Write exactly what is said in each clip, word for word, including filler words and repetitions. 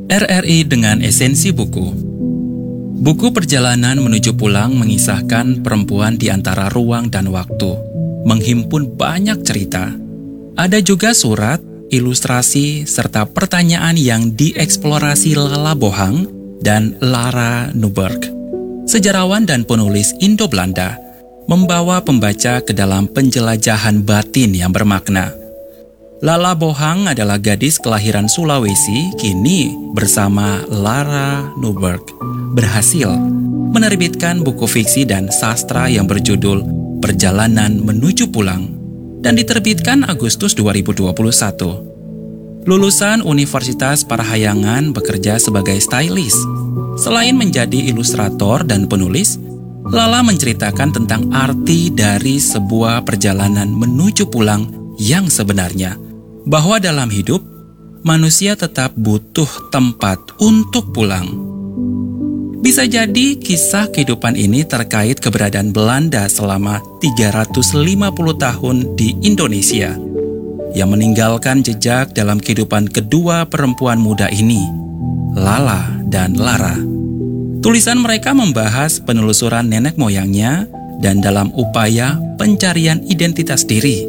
R R I dengan esensi buku. Buku perjalanan menuju pulang mengisahkan perempuan di antara ruang dan waktu, menghimpun banyak cerita. Ada juga surat, ilustrasi, serta pertanyaan yang dieksplorasi Lala Bohang dan Lara Newberg, sejarawan dan penulis Indo-Belanda, membawa pembaca ke dalam penjelajahan batin yang bermakna. Lala Bohang adalah gadis kelahiran Sulawesi, kini bersama Lara Newberg berhasil menerbitkan buku fiksi dan sastra yang berjudul Perjalanan Menuju Pulang dan diterbitkan Agustus dua ribu dua puluh satu. Lulusan Universitas Parahyangan, bekerja sebagai stylist. Selain menjadi ilustrator dan penulis, Lala menceritakan tentang arti dari sebuah perjalanan menuju pulang yang sebenarnya, bahwa dalam hidup, manusia tetap butuh tempat untuk pulang. Bisa jadi kisah kehidupan ini terkait keberadaan Belanda selama tiga ratus lima puluh tahun di Indonesia, yang meninggalkan jejak dalam kehidupan kedua perempuan muda ini, Lala dan Lara. Tulisan mereka membahas penelusuran nenek moyangnya dan dalam upaya pencarian identitas diri.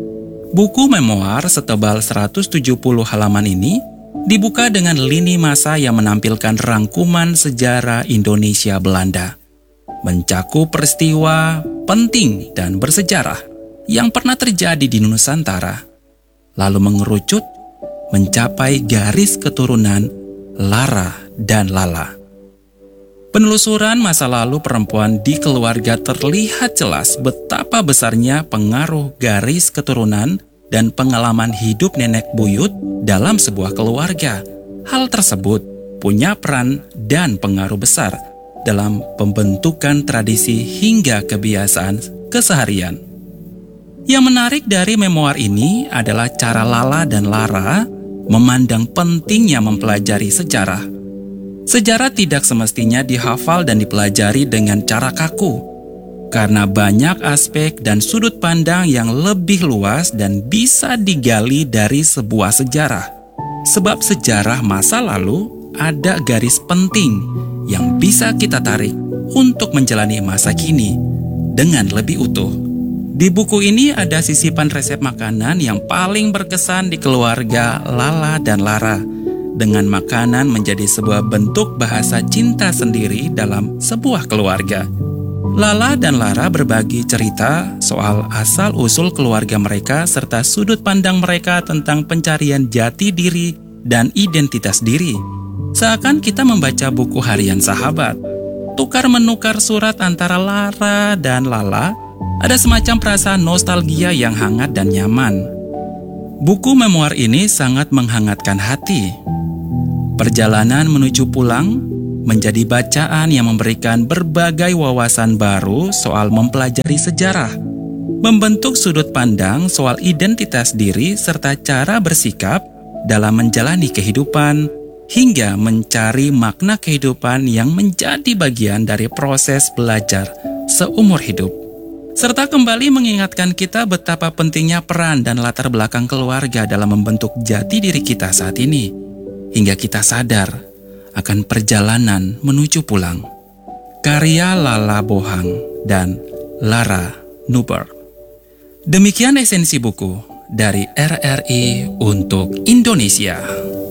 Buku memoir setebal seratus tujuh puluh halaman ini dibuka dengan lini masa yang menampilkan rangkuman sejarah Indonesia Belanda, mencakup peristiwa penting dan bersejarah yang pernah terjadi di Nusantara, lalu mengerucut mencapai garis keturunan Lara dan Lala. Penelusuran masa lalu perempuan di keluarga terlihat jelas betapa besarnya pengaruh garis keturunan dan pengalaman hidup nenek buyut dalam sebuah keluarga. Hal tersebut punya peran dan pengaruh besar dalam pembentukan tradisi hingga kebiasaan keseharian. Yang menarik dari memoir ini adalah cara Lala dan Lara memandang pentingnya mempelajari sejarah. Sejarah tidak semestinya dihafal dan dipelajari dengan cara kaku, karena banyak aspek dan sudut pandang yang lebih luas dan bisa digali dari sebuah sejarah. Sebab sejarah masa lalu ada garis penting yang bisa kita tarik untuk menjalani masa kini dengan lebih utuh. Di buku ini ada sisipan resep makanan yang paling berkesan di keluarga Lala dan Lara, dengan makanan menjadi sebuah bentuk bahasa cinta sendiri dalam sebuah keluarga. Lala dan Lara berbagi cerita soal asal-usul keluarga mereka serta sudut pandang mereka tentang pencarian jati diri dan identitas diri. Seakan kita membaca buku harian sahabat. Tukar-menukar surat antara Lara dan Lala, ada semacam perasaan nostalgia yang hangat dan nyaman. Buku memoir ini sangat menghangatkan hati. Perjalanan menuju pulang menjadi bacaan yang memberikan berbagai wawasan baru soal mempelajari sejarah, membentuk sudut pandang soal identitas diri serta cara bersikap dalam menjalani kehidupan, hingga mencari makna kehidupan yang menjadi bagian dari proses belajar seumur hidup. Serta kembali mengingatkan kita betapa pentingnya peran dan latar belakang keluarga dalam membentuk jati diri kita saat ini, hingga kita sadar akan perjalanan menuju pulang. Karya Lala Bohang dan Lara Newberg. Demikian esensi buku dari R R I untuk Indonesia.